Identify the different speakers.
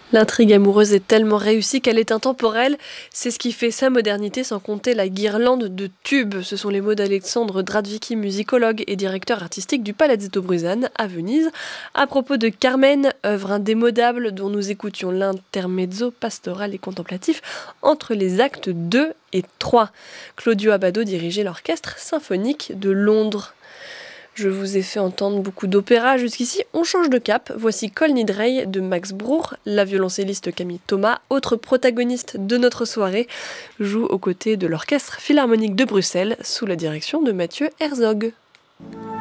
Speaker 1: L'intrigue amoureuse est tellement réussie qu'elle est intemporelle. C'est ce qui fait sa modernité, sans compter la guirlande de tubes. Ce sont les mots d'Alexandre Dradvicki, musicologue et directeur artistique du Palazzetto Bruzane à Venise, à propos de Carmen, œuvre indémodable dont nous écoutions l'intermezzo pastoral et contemplatif entre les actes 2 et 3. Claudio Abbado dirigeait l'orchestre symphonique de Londres. Je vous ai fait entendre beaucoup d'opéras jusqu'ici, on change de cap. Voici Kol Nidrei de Max Bruch, la violoncelliste Camille Thomas, autre protagoniste de notre soirée, joue aux côtés de l'Orchestre Philharmonique de Bruxelles sous la direction de Mathieu Herzog.